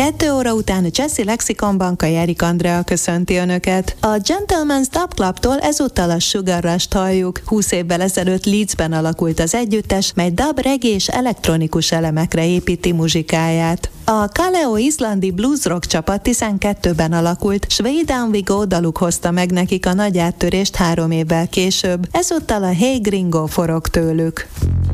2 óra után a Jazzy Lexikonban Kajárik Andrea köszönti Önöket. A Gentleman's Dub Clubtól ezúttal a Sugar Rush-t halljuk. 20 évvel ezelőtt Leedsben alakult az együttes, mely dub, reggae és elektronikus elemekre építi muzsikáját. A Kaleo izlandi blues rock csapat 12-ben alakult, s Way Down We Go daluk hozta meg nekik a nagy áttörést 3 évvel később. Ezúttal a Hey Gringo forog tőlük.